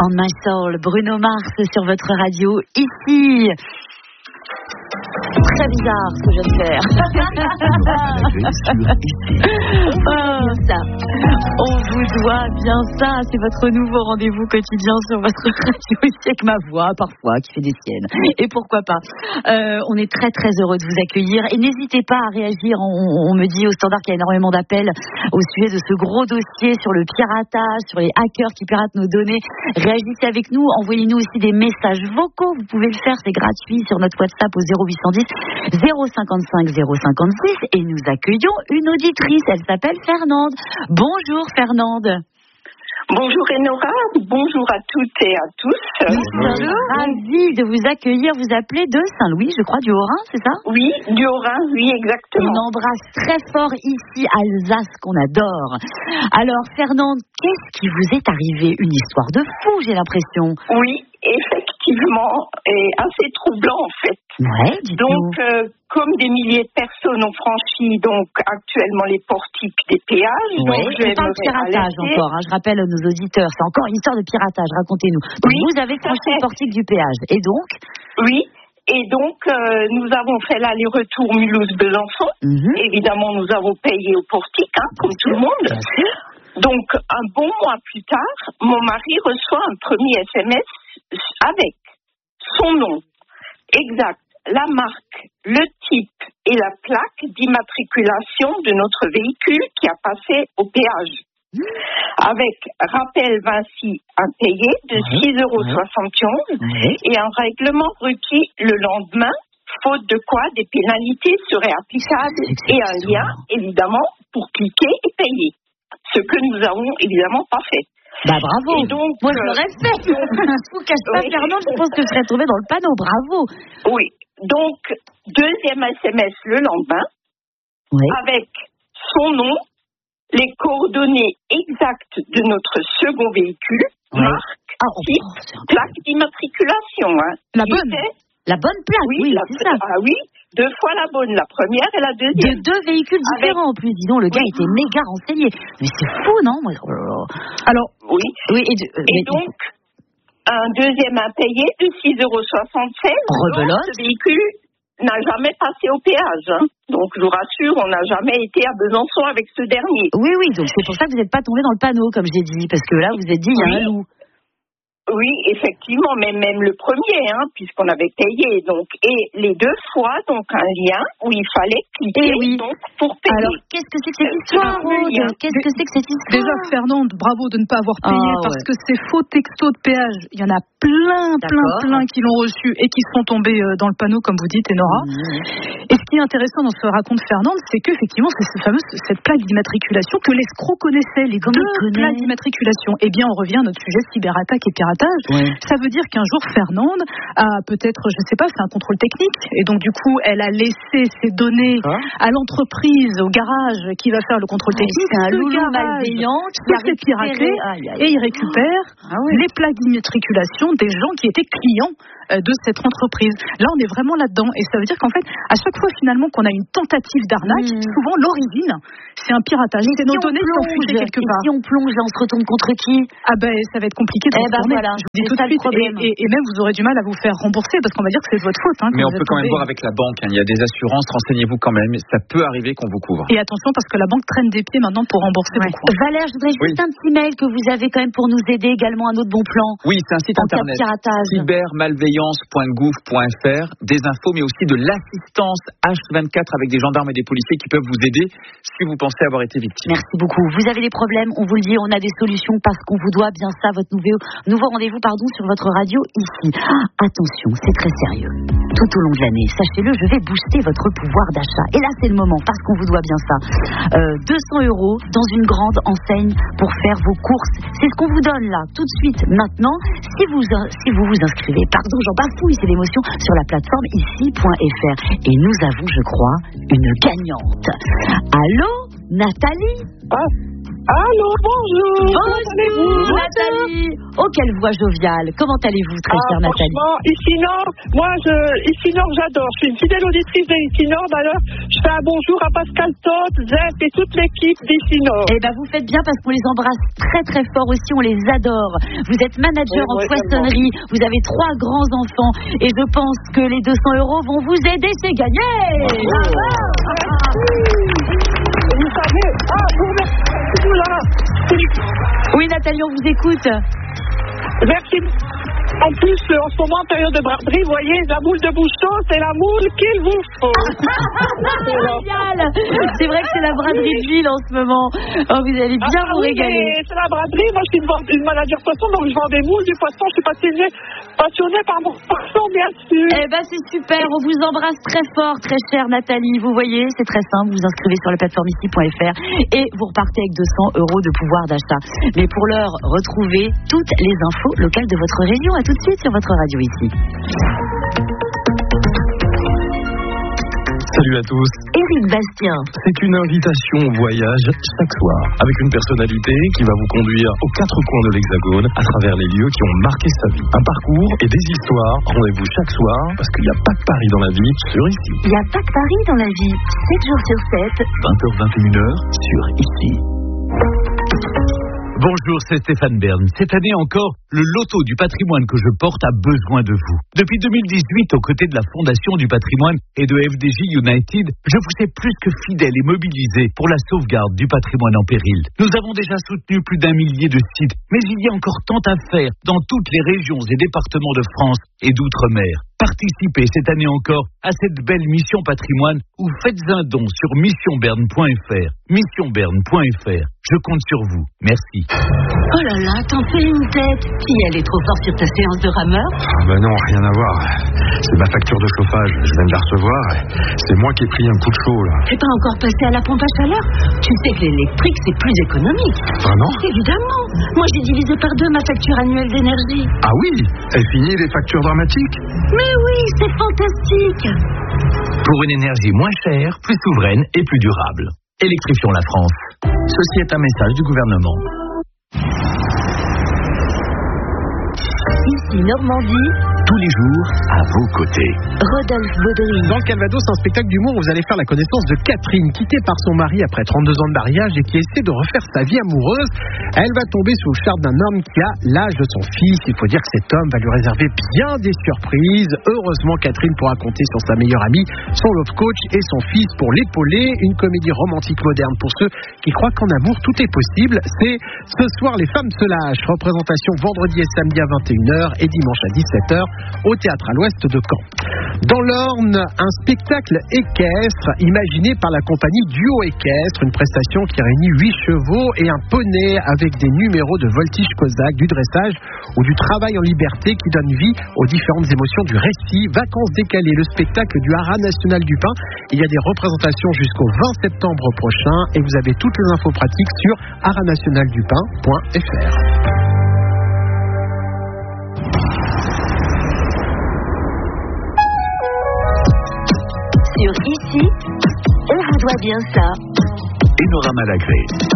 On My Soul, Bruno Mars sur votre radio, ici. Très bizarre ce que je viens de faire. Ça. On vous doit bien ça. C'est votre nouveau rendez-vous quotidien sur votre radio ici avec ma voix parfois qui fait des siennes. Et pourquoi pas. On est très très heureux de vous accueillir. Et n'hésitez pas à réagir. On me dit au standard qu'il y a énormément d'appels au sujet de ce gros dossier sur le piratage, sur les hackers qui piratent nos données. Réagissez avec nous. Envoyez-nous aussi des messages vocaux. Vous pouvez le faire, c'est gratuit sur notre WhatsApp au 0810 055 056 et nous accueillons une auditrice, elle s'appelle Fernande. Bonjour Fernande. Bonjour Enora, bonjour à toutes et à tous. Nous sommes ravis de vous accueillir, vous appelez de Saint-Louis, je crois, du Haut-Rhin, c'est ça? Oui, du Haut-Rhin, oui, exactement. On embrasse très fort ici Alsace qu'on adore. Alors Fernande, qu'est-ce qui vous est arrivé? Une histoire de fou, j'ai l'impression. Oui, effectivement, et assez troublant en fait. Ouais, donc, comme des milliers de personnes ont franchi donc actuellement les portiques des péages. Ouais, donc on parle de piratage encore, je rappelle à nos auditeurs, c'est encore une histoire de piratage, racontez-nous. Donc, oui, vous avez franchi le portique du péage, et donc? Oui, et donc nous avons fait l'aller-retour Mulhouse-Besançon. Évidemment, nous avons payé au portique, comme tout le monde. Donc, un bon mois plus tard, mon mari reçoit un premier SMS avec son nom exact, la marque, le type et la plaque d'immatriculation de notre véhicule qui a passé au péage. Avec rappel Vinci impayé de 6,71 € et un règlement requis le lendemain, faute de quoi des pénalités seraient applicables et un lien, évidemment, pour cliquer et payer. Ce que nous avons évidemment pas fait. Bah bravo. Et donc, moi je l'aurais fait. Je vous cache pas, Fernand, je pense que je serais tombée dans le panneau. Bravo. Oui. Donc, deuxième SMS le lendemain, avec son nom, les coordonnées exactes de notre second véhicule, marque, type, plaque d'immatriculation. La bonne plaque, oui, c'est ça. Ah oui, 2 fois la bonne, la première et la deuxième. De 2 véhicules différents en plus, dis donc, le gars était méga renseigné. Mais c'est fou, non? Alors, oui. Et donc, un deuxième impayé de 6,76 €. Donc, ce véhicule n'a jamais passé au péage. Donc, je vous rassure, on n'a jamais été à Besançon avec ce dernier. Oui, donc c'est pour ça que vous n'êtes pas tombé dans le panneau, comme j'ai dit, parce que là, vous êtes dit, il y a un loup. Oui, effectivement, mais même le premier, puisqu'on avait payé, donc, et les 2 fois, donc, un lien où il fallait cliquer, donc, pour payer. Alors, qu'est-ce que c'est que cette histoire, Aude? Qu'est-ce que c'est que cette histoire? Déjà, Fernande, bravo de ne pas avoir payé, parce que ces faux textos de péage, il y en a plein qui l'ont reçu et qui sont tombés dans le panneau, comme vous dites, Enora. Et ce qui est intéressant dans ce raconte Fernande, c'est qu'effectivement, c'est cette plaque d'immatriculation que l'escroc connaissait, les 2 plaques d'immatriculation. Eh bien, on revient à notre sujet cyberattaque et piratage. Ça veut dire qu'un jour, Fernande a peut-être, je ne sais pas, fait un contrôle technique. Et donc, du coup, elle a laissé ses données à l'entreprise, au garage qui va faire le contrôle technique. C'est un loulou malveillant qui s'est piraté et il récupère les plaques d'immatriculation des gens qui étaient clients de cette entreprise. Là, on est vraiment là-dedans. Et ça veut dire qu'en fait, à chaque fois, finalement, qu'on a une tentative d'arnaque, souvent, l'origine, c'est un piratage. C'est nos données qui ont fuité quelque part. Si on plonge, là, on se retourne contre qui? Ah ben, ça va être compliqué de retourner. Voilà, je vous dis tout de suite. Et même, vous aurez du mal à vous faire rembourser parce qu'on va dire que c'est de votre faute. Mais on peut quand même voir avec la banque. Il y a des assurances. Renseignez-vous quand même. Ça peut arriver qu'on vous couvre. Et attention, parce que la banque traîne des pieds maintenant pour rembourser beaucoup. Valère, je voudrais juste un petit mail que vous avez quand même pour nous aider, également un autre bon plan. Oui, c'est un site internet. cybermalveillance.gouv.fr. Des infos, mais aussi de l'assistance H24 avec des gendarmes et des policiers qui peuvent vous aider si vous pensez avoir été victime. Merci beaucoup. Vous avez des problèmes, on vous le dit, on a des solutions parce qu'on vous doit bien ça, votre nouveau rendez-vous sur votre radio ici. Attention, c'est très sérieux. Tout au long de l'année, sachez-le, je vais booster votre pouvoir d'achat. Et là, c'est le moment parce qu'on vous doit bien ça. 200 € dans une grande enseigne pour faire vos courses. C'est ce qu'on vous donne là, tout de suite, maintenant. Si vous vous inscrivez, pardon, j'en bafouille, c'est l'émotion, sur la plateforme ici.fr. Et nous avons, je crois, une gagnante. Allô, Nathalie? Allô, bonjour. Bonjour Nathalie. Oh, quelle voix joviale. Comment allez-vous, très chère Nathalie? Ici Nord, ici Nord, j'adore. Je suis une fidèle auditrice d'Ici Nord. Alors, je fais un bonjour à Pascal Toth, Zep et toute l'équipe d'Ici Nord. Eh ben, vous faites bien parce qu'on les embrasse très très fort aussi. On les adore. Vous êtes manager en poissonnerie. Vous avez 3 grands enfants et je pense que les 200 € vont vous aider. C'est gagné. Vous savez, oui, Nathalie, on vous écoute. Merci. En plus, en ce moment, période de braderie, vous voyez, la boule de Bouchon, c'est la moule qu'il vous faut. Génial. C'est vrai que c'est la braderie de ville en ce moment. Oh, vous allez bien vous régaler. C'est la braderie. Moi, je suis une manager poisson, donc je vends des moules, du poisson. Je suis passionnée par mon poisson, bien sûr. Eh ben, c'est super. On vous embrasse très fort, très chère Nathalie. Vous voyez, c'est très simple. Vous vous inscrivez sur la plateforme ici.fr et vous repartez avec 200 € de pouvoir d'achat. Mais pour l'heure, retrouvez toutes les infos locales de votre région. À tout de suite sur votre radio ici. Salut à tous. Éric Bastien. C'est une invitation au voyage chaque soir, avec une personnalité qui va vous conduire aux 4 coins de l'Hexagone, à travers les lieux qui ont marqué sa vie. Un parcours et des histoires. Rendez-vous chaque soir, parce qu'il n'y a pas que Paris dans la vie, sur Ici. Il n'y a pas que Paris dans la vie. 7 jours sur 7. 20h-21h, sur Ici. Bonjour, c'est Stéphane Bern. Cette année encore, le loto du patrimoine que je porte a besoin de vous. Depuis 2018, aux côtés de la Fondation du patrimoine et de FDJ United, je vous ai plus que fidèle et mobilisé pour la sauvegarde du patrimoine en péril. Nous avons déjà soutenu plus d'1 millier de sites, mais il y a encore tant à faire dans toutes les régions et départements de France et d'outre-mer. Participez cette année encore à cette belle mission patrimoine ou faites un don sur missionberne.fr. Missionberne.fr. Je compte sur vous. Merci. Oh là là, t'en fais une tête. Qui elle est trop fort sur ta séance de rameur? Ben non, rien à voir. C'est ma facture de chauffage. Je viens de la recevoir. C'est moi qui ai pris un coup de chaud, là. T'es pas encore passé à la pompe à chaleur? Tu sais que l'électrique, c'est plus économique. Vraiment? Évidemment. Moi, j'ai divisé par 2 ma facture annuelle d'énergie. Ah oui? Elle finit les factures dramatiques? Mais oui, c'est fantastique. Pour une énergie moins chère, plus souveraine et plus durable. Électrifions la France. Ceci est un message du gouvernement. Ici Normandie, tous les jours à vos côtés. Rodolphe Baudry. Dans le Calvados, un spectacle d'humour, vous allez faire la connaissance de Catherine, quittée par son mari après 32 ans de mariage et qui essaie de refaire sa vie amoureuse. Elle va tomber sous le charme d'un homme qui a l'âge de son fils. Il faut dire que cet homme va lui réserver bien des surprises. Heureusement, Catherine pourra compter sur sa meilleure amie, son love coach et son fils pour l'épauler. Une comédie romantique moderne pour ceux qui croient qu'en amour tout est possible. C'est Ce soir les femmes se lâchent. Représentation vendredi et samedi à 21h et dimanche à 17h au Théâtre à l'Ouest de Caen. Dans l'Orne, un spectacle équestre imaginé par la compagnie Duo Équestre, une prestation qui réunit 8 chevaux et un poney avec des numéros de voltige cosaque, du dressage ou du travail en liberté qui donne vie aux différentes émotions du récit. Vacances décalées, le spectacle du Haras National du Pin. Il y a des représentations jusqu'au 20 septembre prochain et vous avez toutes les infos pratiques sur harasnationaldupin.fr. Sur Ici, on vous doit bien ça. Enora Malagré.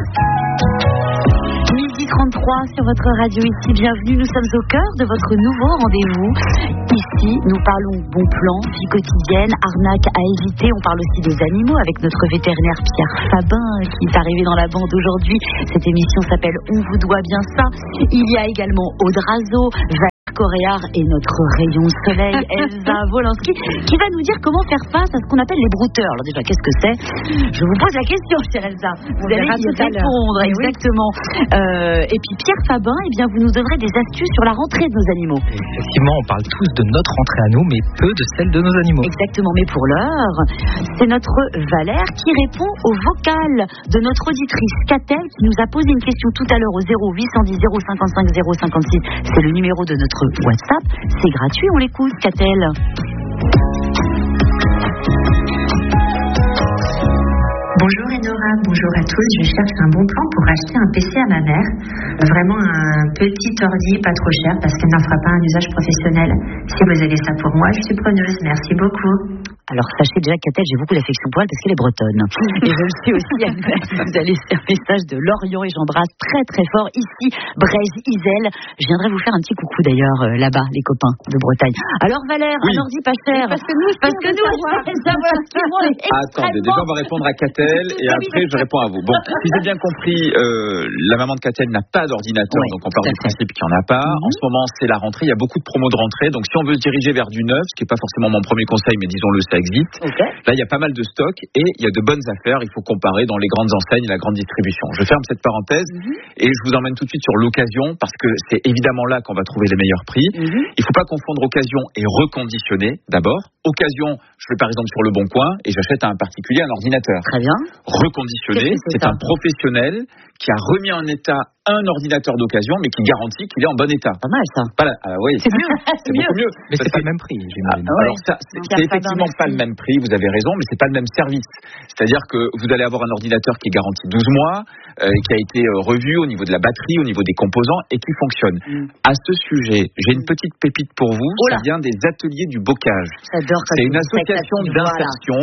12h33 sur votre radio Ici. Bienvenue, nous sommes au cœur de votre nouveau rendez-vous. Ici, nous parlons bon plan, vie quotidienne, arnaque à éviter. On parle aussi des animaux avec notre vétérinaire Pierre Fabin qui est arrivé dans la bande aujourd'hui. Cette émission s'appelle On vous doit bien ça. Il y a également Aude Razo, Coréard et notre rayon soleil, Elsa Wolinski, qui va nous dire comment faire face à ce qu'on appelle les brouteurs. Alors déjà, qu'est-ce que c'est? Je vous pose la question, chère Elsa. Vous allez y répondre, exactement. Et puis Pierre Fabin, eh bien, vous nous donnerez des astuces sur la rentrée de nos animaux. Effectivement, on parle tous de notre rentrée à nous, mais peu de celle de nos animaux. Exactement, mais pour l'heure, c'est notre Valère qui répond au vocal de notre auditrice Catel, qui nous a posé une question tout à l'heure au 0810 055 056. C'est le numéro de notre WhatsApp, c'est gratuit, on l'écoute, Catel. Bonjour Nora, bonjour à tous. Je cherche un bon plan pour acheter un PC à ma mère. Vraiment un petit ordi, pas trop cher, parce qu'elle n'en fera pas un usage professionnel. Si vous avez ça pour moi, je suis preneuse. Merci beaucoup. Alors, sachez déjà qu'Atel, j'ai beaucoup d'affection pour elle parce qu'elle est bretonne. Et je le sais aussi, vous allez laisser un message de Loriot et j'embrasse très très fort ici, Brésil-Isel. Je viendrai vous faire un petit coucou d'ailleurs là-bas, les copains de Bretagne. Alors Valère, un ordi pas cher. Parce que nous, attendez, déjà on va répondre à Catel et après je réponds à vous. Bon, si j'ai bien compris, la maman de Catel n'a pas d'ordinateur, donc on part du principe qu'il n'y en a pas. En ce moment, c'est la rentrée, il y a beaucoup de promos de rentrée, donc si on veut se diriger vers du neuf, ce qui n'est pas forcément mon premier conseil, mais disons-le, ça existe. Là, il y a pas mal de stocks et il y a de bonnes affaires. Il faut comparer dans les grandes enseignes et la grande distribution. Je ferme cette parenthèse et je vous emmène tout de suite sur l'occasion parce que c'est évidemment là qu'on va trouver les meilleurs prix. Il ne faut pas confondre occasion et reconditionné d'abord. Occasion, je vais par exemple sur Le Bon Coin et j'achète à un particulier un ordinateur. Très bien. Reconditionné, c'est un professionnel qui a remis en état un ordinateur d'occasion, mais qui garantit qu'il est en bon état. Pas mal ça. Voilà, oui. C'est mieux. C'est beaucoup mieux. Mais c'est pas le même prix. Alors ça, c'est effectivement pas le même prix, vous avez raison, mais c'est pas le même service. C'est-à-dire que vous allez avoir un ordinateur qui est garanti 12 mois, qui a été revu au niveau de la batterie, au niveau des composants, et qui fonctionne. À ce sujet, j'ai une petite pépite pour vous, ça vient des ateliers du bocage. C'est une association d'insertion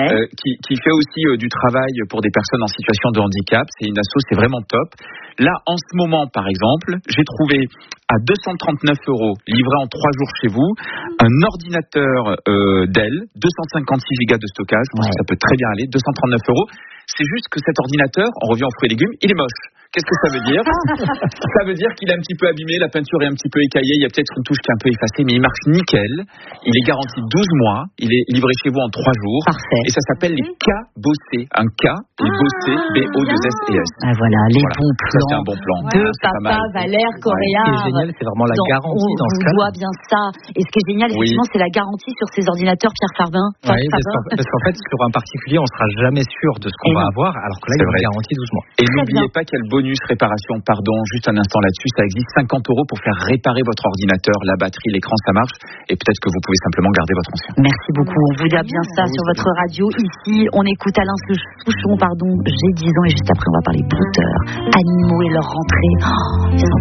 qui fait aussi du travail pour des personnes en situation de handicap. C'est une asso, c'est vraiment top. Là, en ce moment, par exemple, j'ai trouvé à 239 € livré en 3 jours chez vous un ordinateur Dell, 256 gigas de stockage. Je pense que ça peut très bien aller, 239 €. C'est juste que cet ordinateur, on revient aux fruits et légumes, il est moche. Qu'est-ce que ça veut dire? Ça veut dire qu'il est un petit peu abîmé, la peinture est un petit peu écaillée, il y a peut-être une touche qui est un peu effacée, mais il marche nickel. Il est garanti 12 mois, il est livré chez vous en 3 jours. Parfait. Et ça s'appelle les K-Bossé. Un K et Bossé, B-O-2-S-E-S. Ah voilà, les bons plans. Ça, c'est un bon plan. De papa Valère Coréard. Ce qui est génial, c'est vraiment la garantie dans ce cas. On voit bien ça. Et ce qui est génial, effectivement, c'est la garantie sur ces ordinateurs Pierre Farbin. Oui, parce qu'en fait, sur un particulier, on ne sera jamais sûr de ce qu'on va avoir, alors que là, il y a une garantie 12 mois. Et n'oubliez pas qu'il y a le bonus réparation. Pardon, juste un instant là-dessus, ça existe 50 € pour faire réparer votre ordinateur, la batterie, l'écran, ça marche, et peut-être que vous pouvez simplement garder votre ancien. Merci beaucoup, on vous dit bien ça sur votre radio. Ici, on écoute Alain Souchon, j'ai 10 ans, et juste après, on va parler brouteurs, animaux et leur rentrée. Ils sont